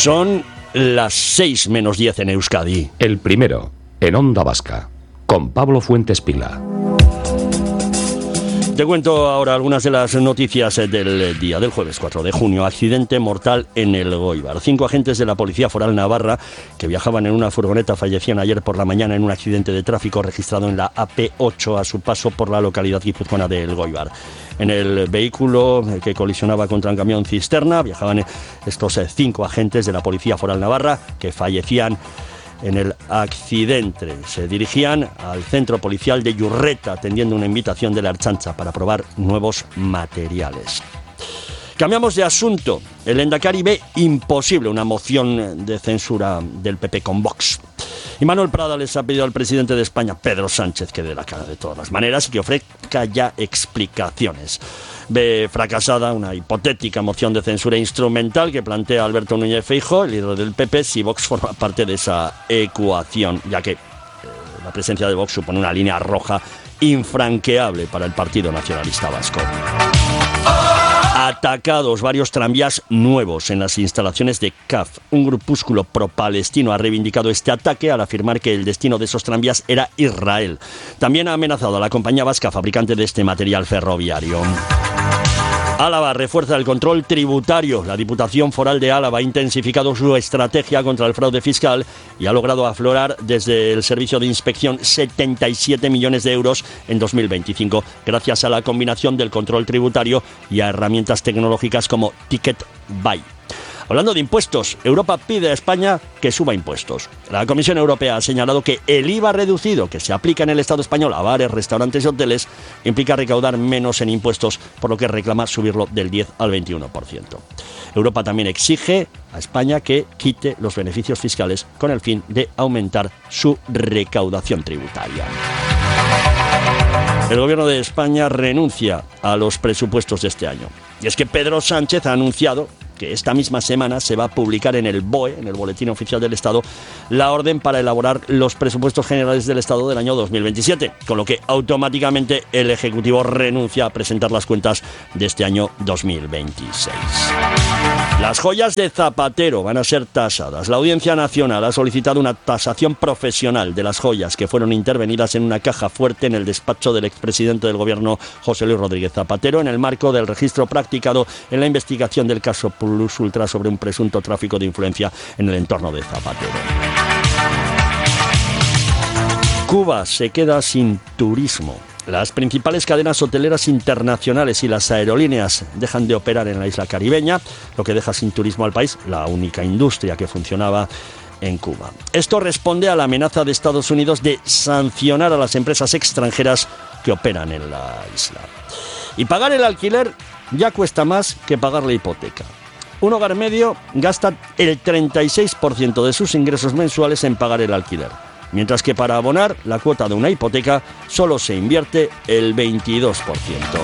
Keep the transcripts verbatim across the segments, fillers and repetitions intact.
Son las seis menos diez en Euskadi. El primero, en Onda Vasca, con Pablo Fuentes Pila. Te cuento ahora algunas de las noticias del día del jueves cuatro de junio. Accidente mortal en el Goibar. Cinco agentes de la Policía Foral Navarra que viajaban en una furgoneta fallecían ayer por la mañana en un accidente de tráfico registrado en la A P ocho a su paso por la localidad guipuzcoana del Goibar. En el vehículo que colisionaba contra un camión cisterna viajaban estos cinco agentes de la Policía Foral Navarra que fallecían en el accidente. Se dirigían al centro policial de Yurreta atendiendo una invitación de la Ertzaintza para probar nuevos materiales. Cambiamos de asunto. El Lehendakari ve imposible una moción de censura del P P con Vox. Y Manuel Prada les ha pedido al presidente de España, Pedro Sánchez, que dé la cara de todas las maneras y que ofrezca ya explicaciones. Ve fracasada una hipotética moción de censura instrumental que plantea Alberto Núñez Feijóo, el líder del P P, si Vox forma parte de esa ecuación, ya que eh, la presencia de Vox supone una línea roja infranqueable para el Partido Nacionalista Vasco. Atacados varios tranvías nuevos en las instalaciones de C A F. Un grupúsculo pro-palestino ha reivindicado este ataque al afirmar que el destino de esos tranvías era Israel. También ha amenazado a la compañía vasca fabricante de este material ferroviario. Álava refuerza el control tributario. La Diputación Foral de Álava ha intensificado su estrategia contra el fraude fiscal y ha logrado aflorar desde el servicio de inspección setenta y siete millones de euros en dos mil veinticinco, gracias a la combinación del control tributario y a herramientas tecnológicas como Ticket Buy. Hablando de impuestos, Europa pide a España que suba impuestos. La Comisión Europea ha señalado que el I V A reducido que se aplica en el Estado español a bares, restaurantes y hoteles implica recaudar menos en impuestos, por lo que reclama subirlo del diez al veintiuno por ciento. Europa también exige a España que quite los beneficios fiscales con el fin de aumentar su recaudación tributaria. El gobierno de España renuncia a los presupuestos de este año. Y es que Pedro Sánchez ha anunciado que esta misma semana se va a publicar en el B O E, en el Boletín Oficial del Estado, la orden para elaborar los presupuestos generales del Estado del año dos mil veintisiete, con lo que automáticamente el Ejecutivo renuncia a presentar las cuentas de este año dos mil veintiséis. Las joyas de Zapatero van a ser tasadas. La Audiencia Nacional ha solicitado una tasación profesional de las joyas que fueron intervenidas en una caja fuerte en el despacho del expresidente del Gobierno, José Luis Rodríguez Zapatero, en el marco del registro practicado en la investigación del caso Plus Ultra sobre un presunto tráfico de influencia en el entorno de Zapatero. Cuba se queda sin turismo. Las principales cadenas hoteleras internacionales y las aerolíneas dejan de operar en la isla caribeña, lo que deja sin turismo al país, la única industria que funcionaba en Cuba. Esto responde a la amenaza de Estados Unidos de sancionar a las empresas extranjeras que operan en la isla. Y pagar el alquiler ya cuesta más que pagar la hipoteca. Un hogar medio gasta el treinta y seis por ciento de sus ingresos mensuales en pagar el alquiler, mientras que para abonar la cuota de una hipoteca solo se invierte el veintidós por ciento.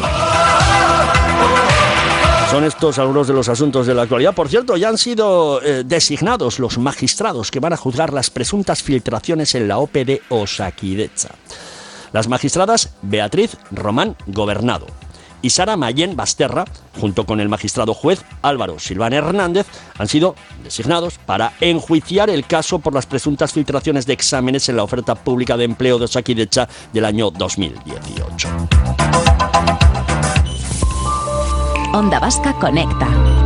Son estos algunos de los asuntos de la actualidad. Por cierto, ya han sido eh, designados los magistrados que van a juzgar las presuntas filtraciones en la O P de Osakidetza. Las magistradas Beatriz Román Gobernado y Sara Mayén Basterra, junto con el magistrado juez Álvaro Silván Hernández, han sido designados para enjuiciar el caso por las presuntas filtraciones de exámenes en la oferta pública de empleo de Osakidetza del año dos mil dieciocho. Onda Vasca Conecta.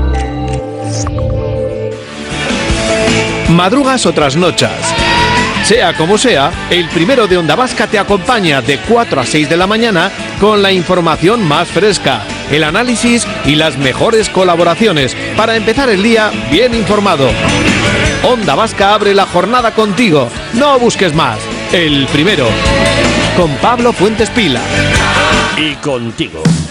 Madrugas o trasnochas. Sea como sea, el primero de Onda Vasca te acompaña de cuatro a seis de la mañana con la información más fresca, el análisis y las mejores colaboraciones para empezar el día bien informado. Onda Vasca abre la jornada contigo. No busques más. El primero. Con Pablo Fuentes Pila. Y contigo.